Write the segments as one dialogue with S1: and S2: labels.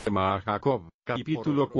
S1: blasfema a Jacob. Capítulo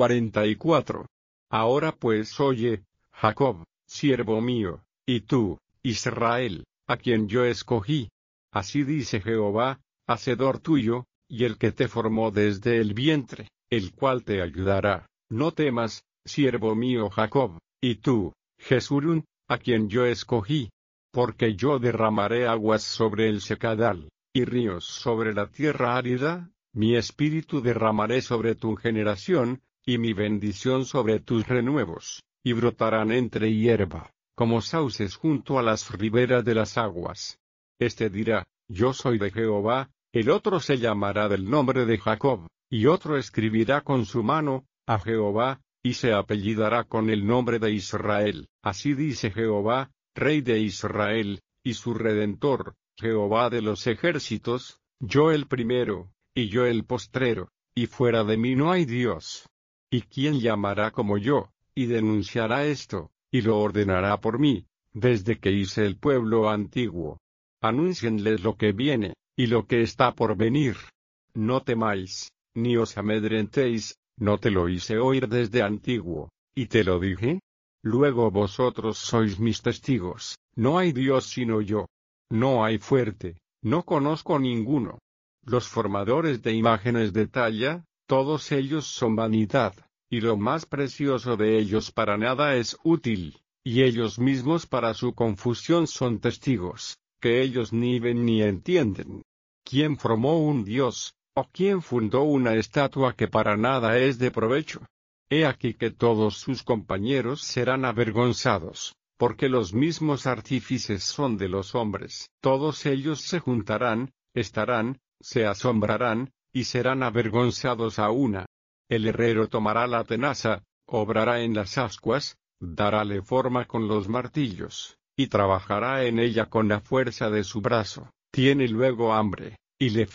S1: 44. Ahora pues oye, Jacob, siervo mío, y tú, Israel, a quien yo escogí. Así dice Jehová, hacedor tuyo, y el que te formó desde el vientre, el cual te ayudará. No temas, siervo mío Jacob, y tú, Jesurún, a quien yo escogí. Porque yo derramaré aguas sobre el secadal, y ríos sobre la tierra árida, mi espíritu derramaré sobre tu generación, y mi bendición sobre tus renuevos, y brotarán entre hierba, como sauces junto a las riberas de las aguas. Este dirá, yo soy de Jehová, el otro se llamará del nombre de Jacob, y otro escribirá con su mano, a Jehová, y se apellidará con el nombre de Israel. Así dice Jehová, Rey de Israel, y su Redentor, Jehová de los ejércitos, yo el primero, y yo el postrero, y fuera de mí no hay Dios. ¿Y quién llamará como yo, y denunciará esto, y lo ordenará por mí, desde que hice el pueblo antiguo? Anúncienles lo que viene, y lo que está por venir. No temáis, ni os amedrentéis, no te lo hice oír desde antiguo, y te lo dije. Luego vosotros sois mis testigos, no hay Dios sino yo. No hay fuerte, no conozco ninguno. Los formadores de imágenes de talla, todos ellos son vanidad, y lo más precioso de ellos para nada es útil, y ellos mismos para su confusión son testigos, que ellos ni ven ni entienden. ¿Quién formó un Dios, o quién fundó una estatua que para nada es de provecho? He aquí que todos sus compañeros serán avergonzados, porque los mismos artífices son de los hombres. Todos ellos se juntarán, estarán, se asombrarán, y serán avergonzados a una. El herrero tomará la tenaza, obrará en las ascuas, darále forma con los martillos, y trabajará en ella con la fuerza de su brazo. Tiene luego hambre, y le